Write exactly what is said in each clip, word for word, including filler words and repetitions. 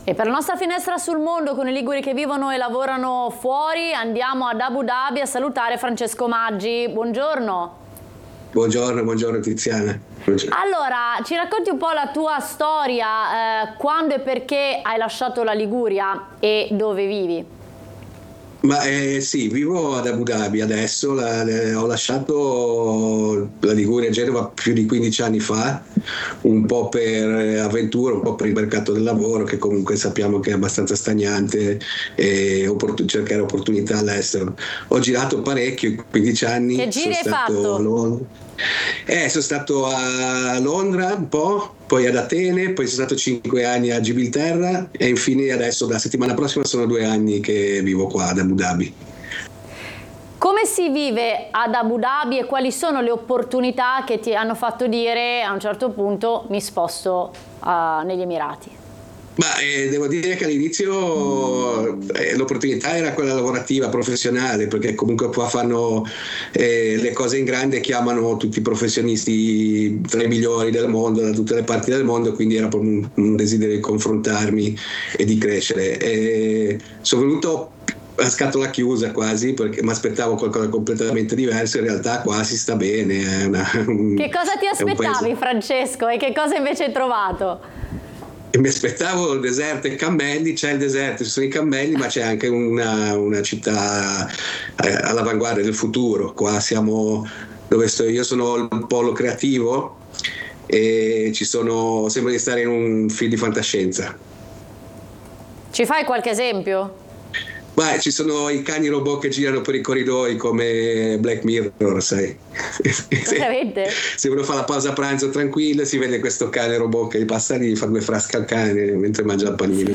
E per la nostra finestra sul mondo, con i liguri che vivono e lavorano fuori, andiamo ad Abu Dhabi a salutare Francesco Maggi. Buongiorno. Buongiorno, buongiorno Tiziana. Buongiorno. Allora, ci racconti un po' la tua storia, eh, quando e perché hai lasciato la Liguria e dove vivi? Ma eh, sì, vivo ad Abu Dhabi adesso, la, le- ho lasciato la Liguria e Genova più di quindici anni fa, un po' per avventura, un po' per il mercato del lavoro, che comunque sappiamo che è abbastanza stagnante, e opportun- cercare opportunità all'estero. Ho girato parecchio in quindici anni. Che giri sono hai stato fatto? a Londra. Eh, sono stato a Londra un po', poi ad Atene, poi sono stato cinque anni a Gibilterra e infine adesso da settimana prossima sono due anni che vivo qua ad Abu Dhabi. Come si vive ad Abu Dhabi e quali sono le opportunità che ti hanno fatto dire a un certo punto mi sposto uh, negli Emirati? Ma eh, devo dire che all'inizio eh, l'opportunità era quella lavorativa, professionale, perché comunque qua fanno eh, le cose in grande, chiamano tutti i professionisti tra i migliori del mondo, da tutte le parti del mondo, quindi era proprio un, un desiderio di confrontarmi e di crescere. E sono venuto a scatola chiusa quasi, perché mi aspettavo qualcosa di completamente diverso, in realtà qua si sta bene. È una, un, Che cosa ti aspettavi, Francesco, e che cosa invece hai trovato? E mi aspettavo il deserto e i cammelli. C'è il deserto, ci sono i cammelli, ma c'è anche una, una città eh, all'avanguardia del futuro. Qua siamo dove sto io, sono il polo creativo e ci sono, sembra di stare in un film di fantascienza. Ci fai qualche esempio? Beh, ci sono i cani robot che girano per i corridoi come Black Mirror, sai. Veramente? Se uno fa la pausa pranzo tranquilla, si vede questo cane robot che gli passa lì, fa due frasche al cane mentre mangia il panino.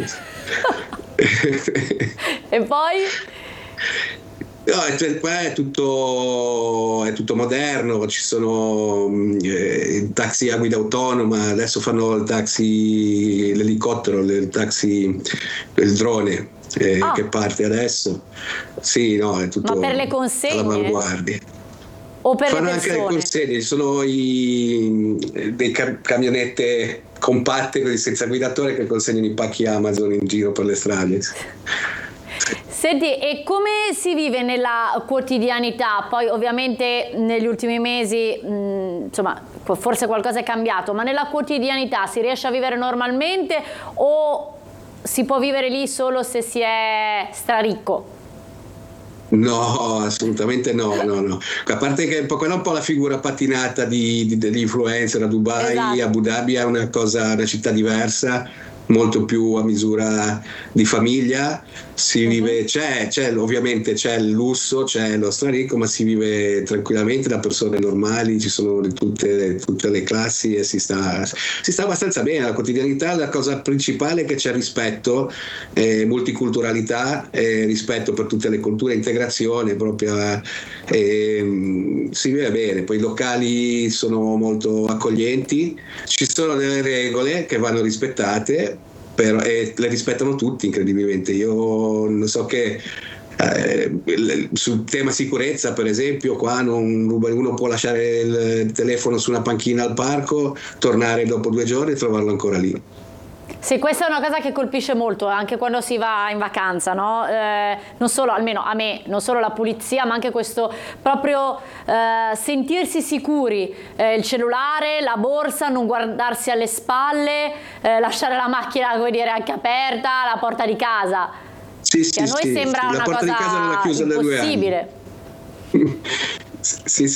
E poi? No, cioè, qua è tutto, è tutto moderno, ci sono eh, taxi a guida autonoma, adesso fanno il taxi, l'elicottero, il taxi, il drone. Eh, Ah. che parte adesso. Sì, no, è tutto Ma per le consegne? all'avanguardia. O per Fanno le anche le persone? consegne, ci sono i, dei cam- camionette compatte così, senza guidatore, che consegnano i pacchi Amazon in giro per le strade. Senti, e come si vive nella quotidianità? Poi ovviamente negli ultimi mesi, mh, insomma, forse qualcosa è cambiato, ma nella quotidianità si riesce a vivere normalmente o si può vivere lì solo se si è straricco? No, assolutamente no, no, no. A parte che quella è un po' la figura patinata di, di, degli influencer a Dubai. Esatto. Abu Dhabi è una cosa, una città diversa, molto più a misura di famiglia. Si vive, c'è, c'è ovviamente c'è il lusso, c'è lo straricco, ma si vive tranquillamente da persone normali, ci sono di tutte, tutte le classi e si sta, si sta abbastanza bene. La quotidianità, la cosa principale è che c'è rispetto, eh, multiculturalità, eh, rispetto per tutte le culture, integrazione proprio, eh, si vive bene. Poi i locali sono molto accoglienti, ci sono delle regole che vanno rispettate, però, e le rispettano tutti incredibilmente. Io non so che eh, sul tema sicurezza, per esempio, qua non, uno può lasciare il telefono su una panchina al parco, tornare dopo due giorni e trovarlo ancora lì. Sì, questa è una cosa che colpisce molto anche quando si va in vacanza, no? Eh, non solo, almeno a me, non solo la pulizia, ma anche questo proprio eh, sentirsi sicuri, eh, il cellulare, la borsa, non guardarsi alle spalle, eh, lasciare la macchina, come dire, anche aperta, la porta di casa. Sì, Che a sì, noi sì, sembra sì. La una porta cosa di casa non l'ha chiusa da due anni. impossibile. Sì,